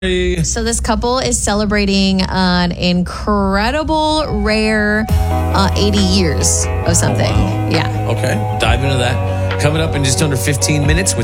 So this couple is celebrating an incredible, rare 80 years of something. Oh, wow. Yeah. Okay, dive into that. Coming up in just under 15 minutes with